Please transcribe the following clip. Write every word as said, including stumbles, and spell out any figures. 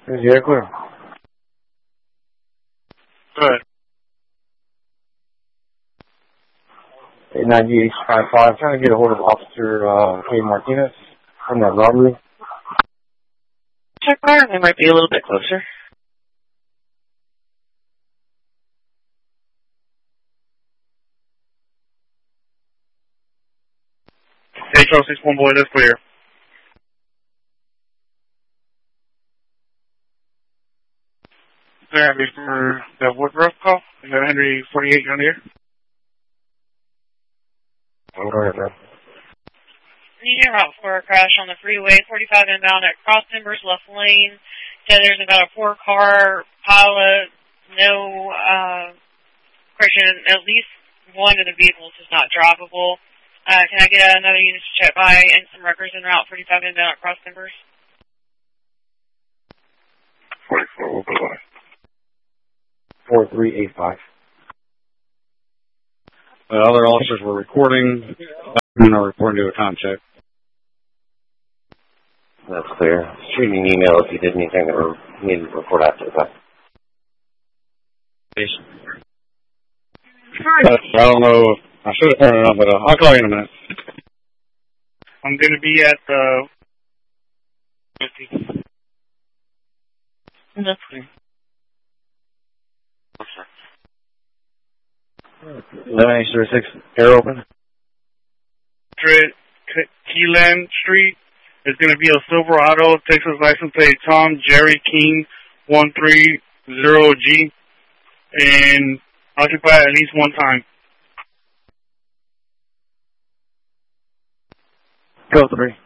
Is the air clear? Good. eight nine G H five five, trying to get a hold of Officer uh, K. Martinez from that robbery. Check car, they might be a little bit closer. H O six one boy, that's clear. They're happy for the Woodruff call. Is that Henry forty-eight on here? Go ahead, man. Needing route for a crash on the freeway, forty-five inbound at Cross Timbers, left lane. So there's about a four-car pilot, no uh, correction, at least one of the vehicles is not drivable. Uh, can I get another unit to check by and some records en route, forty-five inbound at Cross Timbers? forty-four, we'll go on. four three eight five. The other officers were recording and are reporting to a time check. That's clear. Shoot me an email if you did anything or needed to report after that. I don't know if I should have turned it on, but uh, I'll call you in a minute. I'm going to be at the fifty. That's clear. eleven eight zero six, air open. Keyland Street is going to be a Silverado, Texas license plate Tom Jerry King one three zero G, and occupy at least one time. Go three.